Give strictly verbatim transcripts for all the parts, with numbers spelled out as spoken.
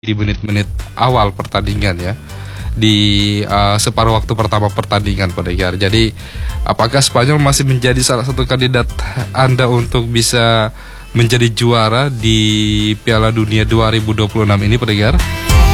Di menit-menit awal pertandingan ya, di uh, separuh waktu pertama pertandingan pendengar. Jadi apakah Spanyol masih menjadi salah satu kandidat Anda untuk bisa menjadi juara di Piala Dunia dua ribu dua puluh enam ini pendengar?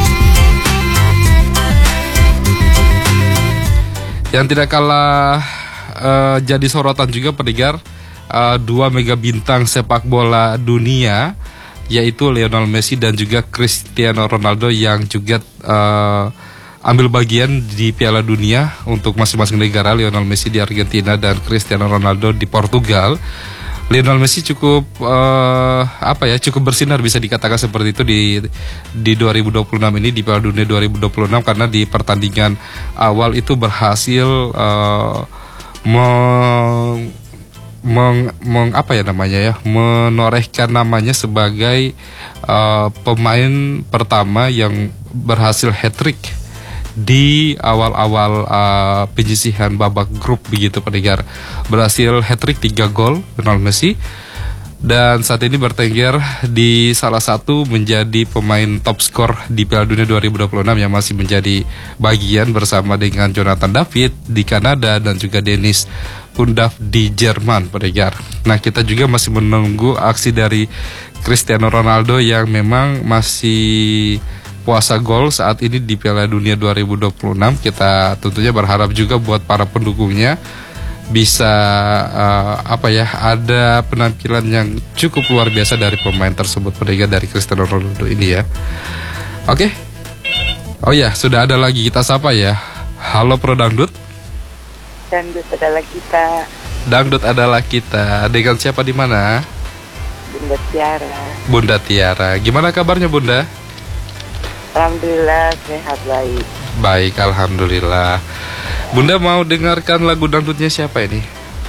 Yang tidak kalah uh, jadi sorotan juga pendengar, uh, dua mega bintang sepak bola dunia, yaitu Lionel Messi dan juga Cristiano Ronaldo yang juga uh, ambil bagian di Piala Dunia untuk masing-masing negara. Lionel Messi di Argentina dan Cristiano Ronaldo di Portugal. Lionel Messi cukup uh, apa ya cukup bersinar, bisa dikatakan seperti itu di di dua ribu dua puluh enam ini, di Piala Dunia dua ribu dua puluh enam, karena di pertandingan awal itu berhasil uh, meng Meng, meng apa ya namanya ya menorehkan namanya sebagai uh, pemain pertama yang berhasil hat-trick di awal-awal uh, penyisihan babak grup begitu pendengar. Berhasil hat-trick tiga gol Lionel Messi, dan saat ini bertengger di salah satu menjadi pemain top skor di Piala Dunia dua ribu dua puluh enam yang masih menjadi bagian bersama dengan Jonathan David di Kanada dan juga Dennis Undav di Jerman pendengar. Nah, kita juga masih menunggu aksi dari Cristiano Ronaldo yang memang masih puasa gol saat ini di Piala Dunia dua ribu dua puluh enam. Kita tentunya berharap juga buat para pendukungnya bisa uh, apa ya ada penampilan yang cukup luar biasa dari pemain tersebut pendengar, dari Cristiano Ronaldo ini ya. Oke. Oh ya, sudah ada lagi kita sapa ya. Halo Pro Dangdut. Dangdut adalah kita. Dangdut adalah kita. Dengan siapa di mana? Bunda Tiara. Bunda Tiara. Gimana kabarnya Bunda? Alhamdulillah sehat baik. Baik, alhamdulillah. Bunda mau dengarkan lagu dangdutnya siapa ini?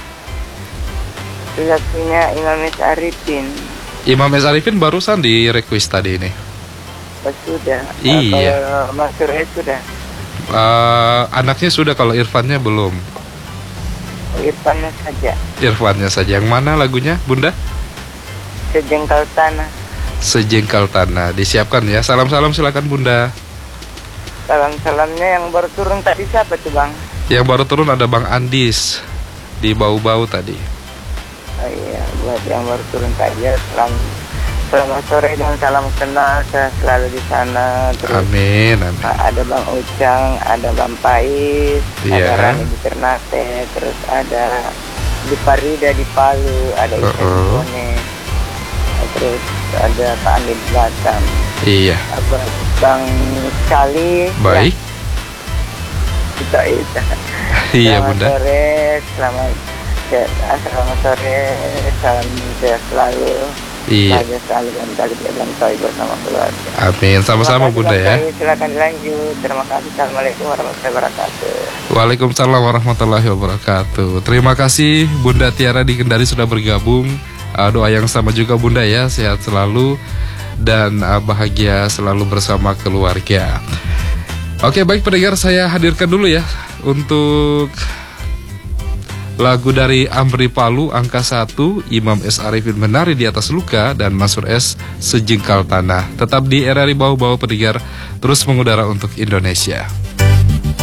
Lagunya Imam S. Arifin. Imam S. Arifin barusan di request tadi ini. Oh, sudah. Iya. Kalau Mas Surya sudah. Uh, anaknya sudah, kalau Irfannya belum. Irfannya saja. Irfannya saja. Yang mana lagunya, Bunda? Sejengkal tanah. Sejengkal tanah. Disiapkan ya. Salam-salam silakan Bunda. Salam-salamnya yang baru turun tadi siapa tuh Bang? Yang baru turun ada Bang Andis di Bau-Bau tadi. Oh iya, buat yang baru turun tadi ya, salam selamat sore dan salam kenal, saya selalu di sana. Terus amin, amin. Ada Bang Ucang, ada Bang Pais, yeah. ada Rani di Ternate, terus ada di Parida di Palu, ada Isa uh-uh. di Bone, terus ada Pak Andi di Batam. Iya. Abang Bang Cali. Baik. Ya. Kita itu. Iya Selamat Bunda. sore, selamat ya, selamat sore, salam sehat selalu. Iya. Saya selalu dan tadi dan saya bersama keluarga. Amin, sama-sama Bunda ya. Silakan dilanjut. Terima kasih. Assalamualaikum warahmatullahi wabarakatuh. Waalaikumsalam warahmatullahi wabarakatuh. Terima kasih Bunda Tiara di Kendari sudah bergabung. Uh, doa yang sama juga Bunda ya, sehat selalu dan uh, bahagia selalu bersama keluarga. Oke, baik pendengar, saya hadirkan dulu ya untuk lagu dari Amri Palu angka satu, Imam S. Arifin Menari di Atas Luka, dan Mansur S. Sejengkal Tanah. Tetap di R R I Bau-Bau pendengar, terus mengudara untuk Indonesia.